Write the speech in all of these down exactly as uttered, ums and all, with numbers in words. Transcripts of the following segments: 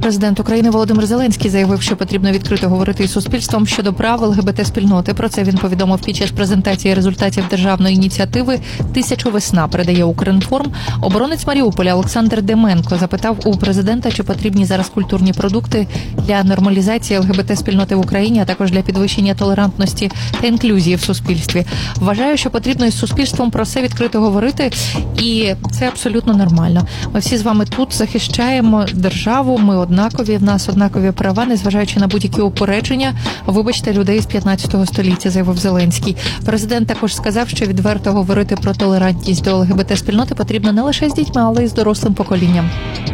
Президент України Володимир Зеленський заявив, що потрібно відкрито говорити із суспільством щодо прав ЛГБТ-спільноти. Про це він повідомив під час презентації результатів державної ініціативи «Тисячу весна», передає Укрінформ. Оборонець Маріуполя Олександр Деменко запитав у президента, чи потрібні зараз культурні продукти для нормалізації ЛГБТ-спільноти в Україні, а також для підвищення толерантності та інклюзії в суспільстві. Вважаю, що потрібно із суспільством про це відкрито говорити, і це абсолютно нормально. Ми всі з вами тут захищаємо державу, ми однакові, в нас однакові права, незважаючи на будь-які упередження, вибачте, людей з п'ятнадцятого століття, заявив Зеленський. Президент також сказав, що відверто говорити про толерантність до ЛГБТ-спільноти потрібно не лише з дітьми, але й з дорослим поколінням.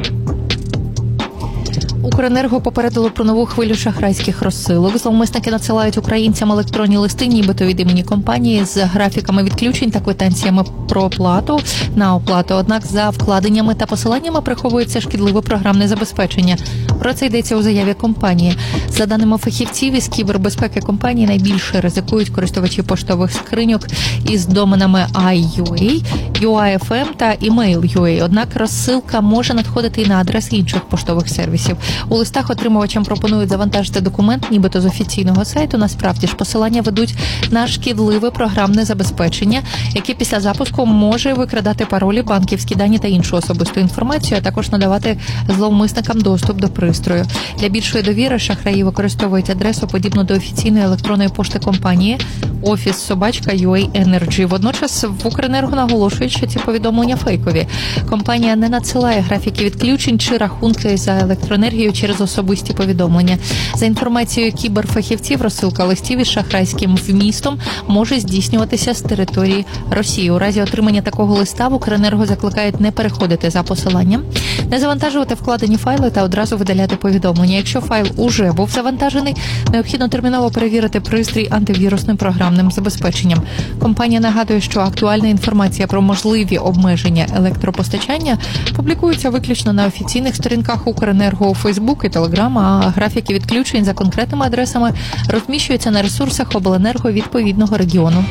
Укренерго попередило про нову хвилю шахрайських розсилок. Зловмисники надсилають українцям електронні листи, нібито від імені компанії, з графіками відключень та квитанціями про оплату на оплату. Однак за вкладеннями та посиланнями приховується шкідливе програмне забезпечення. Про це йдеться у заяві компанії. За даними фахівців із кібербезпеки компанії, найбільше ризикують користувачі поштових скриньок із доменами ай ю ей, ю ай еф ем та імейл ю ей. Однак розсилка може надходити і на адрес інших поштових сервісів. У листах отримувачам пропонують завантажити документ, нібито з офіційного сайту. Насправді ж посилання ведуть на шкідливе програмне забезпечення, яке після запуску може викрадати паролі, банківські дані та іншу особисту інформацію, а також надавати зловмисникам доступ до пристрою. Для більшої довіри шахраї використовують адресу, подібну до офіційної електронної пошти компанії офіс собачка ю ей Energy. Водночас в Укренерго наголошують, що ці повідомлення фейкові. Компанія не надсилає графіки відключень чи рахунки за електроенергію через особисті повідомлення. За інформацією кіберфахівців, розсилка листів із шахрайським вмістом може здійснюватися з території Росії. У разі отримання такого листа в Укренерго закликають не переходити за посиланням, не завантажувати вкладені файли та одразу видаляти повідомлення. Якщо файл уже був завантажений, необхідно терміново перевірити пристрій антивірусним програмним забезпеченням. Компанія нагадує, що актуальна інформація про можливі обмеження електропостачання публікується виключно на офіційних сторінках Укренерго у Фейсбук і Телеграм, а графіки відключень за конкретними адресами розміщуються на ресурсах обленерго відповідного регіону.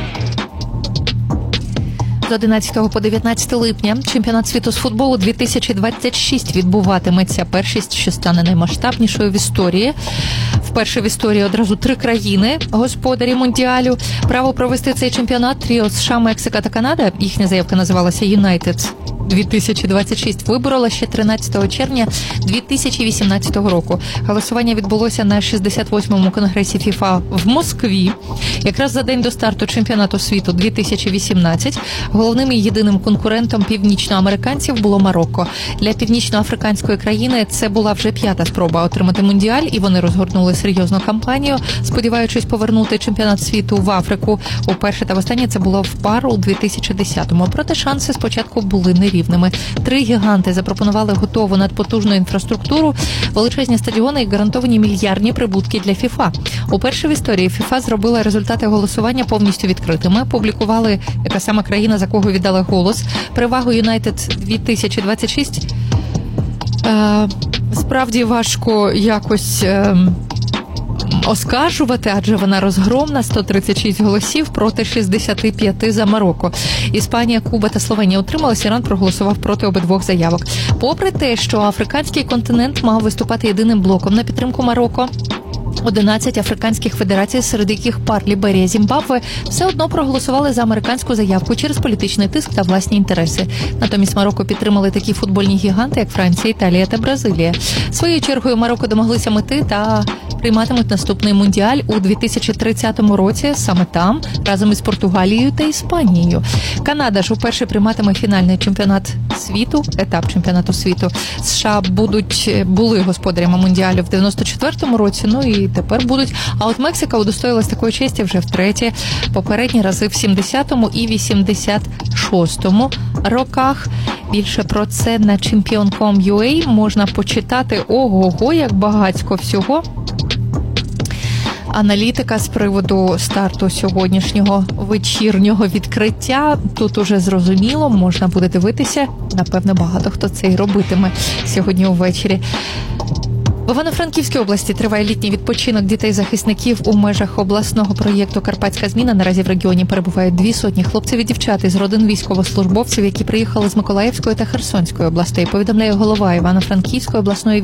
З одинадцятого по дев'ятнадцяте липня чемпіонат світу з футболу дві тисячі двадцять шість відбуватиметься. Першість, що стане наймасштабнішою в історії. Вперше в історії одразу три країни господарі Мундіалю. Право провести цей чемпіонат тріо США, Мексика та Канада, їхня заявка називалася United дві тисячі двадцять шість, виборола ще тринадцятого червня дві тисячі вісімнадцятого року. Голосування відбулося на шістдесят восьмому конгресі ФІФА в Москві. Якраз за день до старту чемпіонату світу дві тисячі вісімнадцять головним і єдиним конкурентом північноамериканців було Марокко. Для північноафриканської країни це була вже п'ята спроба отримати Мундіаль, і вони розгорнули серйозну кампанію, сподіваючись повернути чемпіонат світу в Африку. Уперше та востаннє це було в пару у дві тисячі десятому. Проте шанси спочатку були нерівними. Три гіганти запропонували готову надпотужну інфраструктуру, величезні стадіони і гарантовані мільярдні прибутки для ФІФА. Уперше в історії ФІФА зробила результати голосування повністю відкритими. Публікували, яка саме країна, за кого віддали голос. Перевагу United дві тисячі двадцять шість е, справді важко якось е, оскаржувати, адже вона розгромна, сто тридцять шість голосів проти шістдесят п'ять за Марокко. Іспанія, Куба та Словенія утрималися, Іран проголосував проти обидвох заявок. Попри те, що африканський континент мав виступати єдиним блоком на підтримку Марокко, одинадцять африканських федерацій, серед яких пар Ліберія, Зімбабве, все одно проголосували за американську заявку через політичний тиск та власні інтереси. Натомість Марокко підтримали такі футбольні гіганти, як Франція, Італія та Бразилія. Своєю чергою Марокко домоглися мети та прийматимуть наступний Мундіаль у дві тисячі тридцятому році, саме там, разом із Португалією та Іспанією. Канада ж уперше прийматиме фінальний чемпіонат світу, етап чемпіонату світу. США будуть, були господарями Мундіалю в дев'яносто четвертому році, ну і тепер будуть. А от Мексика удостоїлась такої честі вже втретє. Попередні рази в сімдесятому і вісімдесят шостому роках. Більше про це на чемпіон крапка ком крапка ю а можна почитати. Ого-го, як багатько всього. Аналітика з приводу старту сьогоднішнього вечірнього відкриття. Тут уже зрозуміло, можна буде дивитися. Напевно, багато хто це і робитиме сьогодні увечері. В Івано-Франківській області триває літній відпочинок дітей-захисників у межах обласного проєкту «Карпатська зміна». Наразі в регіоні перебувають дві сотні хлопців і дівчат із родин військовослужбовців, які приїхали з Миколаївської та Херсонської областей, повідомляє голова Івано-Франківської обласної